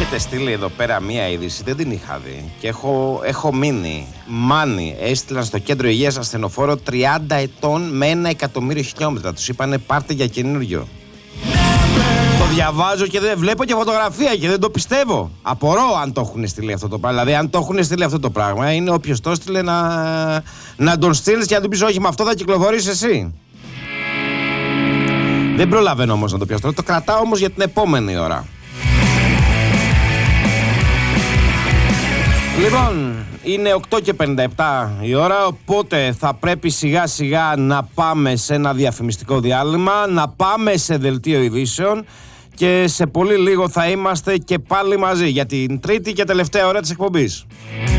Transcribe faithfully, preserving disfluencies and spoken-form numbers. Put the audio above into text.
έχετε στείλει εδώ πέρα μία είδηση, δεν την είχα δει και έχω, έχω μείνει. Μάνι έστειλαν στο κέντρο υγείας ασθενοφόρο τριάντα ετών με ένα εκατομμύριο χιλιόμετρα. Τους είπανε πάρτε για καινούριο. Το διαβάζω και δεν βλέπω και φωτογραφία και δεν το πιστεύω. Απορώ αν το έχουν στείλει αυτό το πράγμα. Δηλαδή, αν το έχουν στείλει αυτό το πράγμα, είναι όποιος το στείλε να, να τον στείλει και να του πει: όχι, με αυτό θα κυκλοφορείς εσύ. Δεν προλαβαίνω όμως να το πιάσω. Το κρατάω όμως για την επόμενη ώρα. Λοιπόν, είναι οκτώ και πενήντα επτά η ώρα, οπότε θα πρέπει σιγά σιγά να πάμε σε ένα διαφημιστικό διάλειμμα, να πάμε σε δελτίο ειδήσεων και σε πολύ λίγο θα είμαστε και πάλι μαζί για την τρίτη και τελευταία ώρα της εκπομπής.